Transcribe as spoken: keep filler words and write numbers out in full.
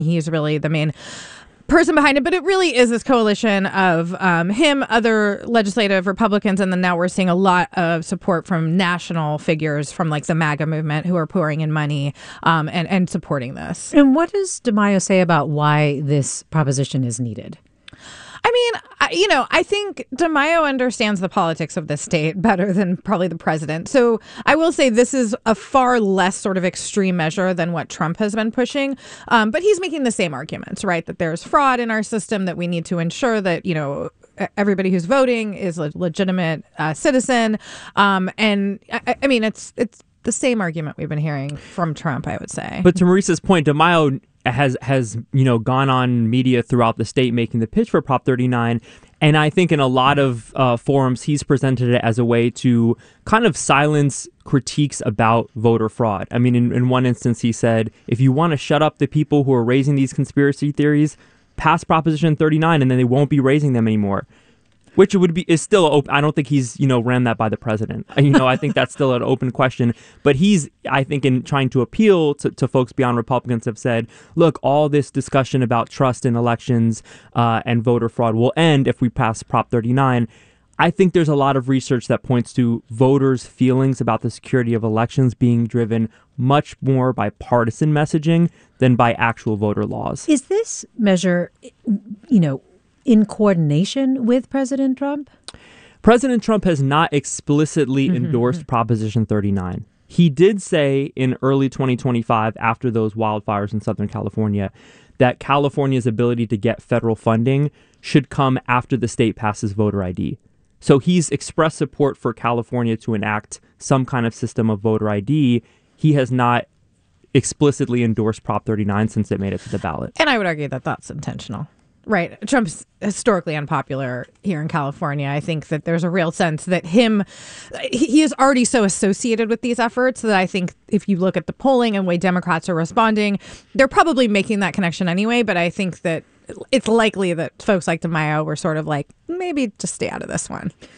He's really the main person behind it, but it really is this coalition of um, him, other legislative Republicans, and then now we're seeing a lot of support from national figures from like the MAGA movement who are pouring in money um, and, and supporting this. And what does DeMaio say about why this proposition is needed? I mean, I, you know, I think DeMaio understands the politics of the state better than probably the president. So I will say this is a far less sort of extreme measure than what Trump has been pushing. Um, but he's making the same arguments, right? That there's fraud in our system, that we need to ensure that, you know, everybody who's voting is a legitimate uh, citizen. Um, and I, I mean, it's it's the same argument we've been hearing from Trump, I would say. But to Maurice's point, DeMaio has has you know gone on media throughout the state making the pitch for Prop thirty-nine, and I think in a lot of uh, forums he's presented it as a way to kind of silence critiques about voter fraud. I mean, in, in one instance he said, if you want to shut up the people who are raising these conspiracy theories, pass Proposition thirty-nine and then they won't be raising them anymore. Which would be is still open. I don't think he's, you know, ran that by the president. You know, I think that's still an open question. But he's, I think, in trying to appeal to, to folks beyond Republicans have said, look, all this discussion about trust in elections uh, and voter fraud will end if we pass Prop thirty-nine. I think there's a lot of research that points to voters' feelings about the security of elections being driven much more by partisan messaging than by actual voter laws. Is this measure, you know, in coordination with President Trump? President Trump has not explicitly Mm-hmm. endorsed Proposition thirty-nine. He did say in early twenty twenty-five, after those wildfires in Southern California, that California's ability to get federal funding should come after the state passes voter I D. So he's expressed support for California to enact some kind of system of voter I D. He has not explicitly endorsed Prop thirty-nine since it made it to the ballot. And I would argue that that's intentional. Right. Trump's historically unpopular here in California. I think that there's a real sense that him, he is already so associated with these efforts that I think if you look at the polling and the way Democrats are responding, they're probably making that connection anyway. But I think that it's likely that folks like DeMaio were sort of like, maybe just stay out of this one.